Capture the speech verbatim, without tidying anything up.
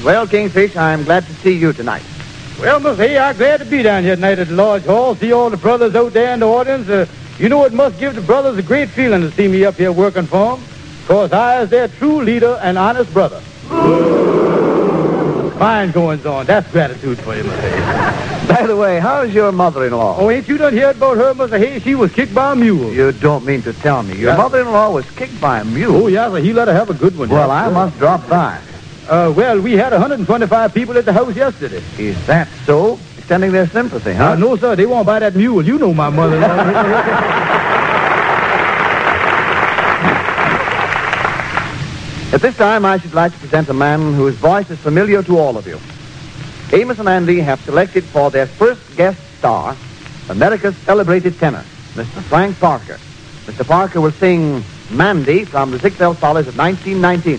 Well, Kingfish, I'm glad to see you tonight. Well, Miss Hay, I'm glad to be down here tonight at the Lodge Hall. See all the brothers out there in the audience. Uh, you know, it must give the brothers a great feeling to see me up here working for them, because I is their true leader and honest brother. Fine goings on. That's gratitude for you, Miss Hay. By the way, how's your mother-in-law? Oh, ain't you done heard about her, Mister Hay? She was kicked by a mule. You don't mean to tell me. Your Yeah. mother-in-law was kicked by a mule? Oh, yeah, so he let her have a good one. Well, yeah. I must drop by. Uh, well, we had one hundred twenty-five people at the house yesterday. Is that so? Extending their sympathy, huh? Uh, no, sir, they won't buy that mule. You know my mother-in-law. At this time, I should like to present a man whose voice is familiar to all of you. Amos and Andy have selected for their first guest star America's celebrated tenor, Mister Frank Parker. Mister Parker will sing Mandy from the Ziegfeld Follies of nineteen nineteen.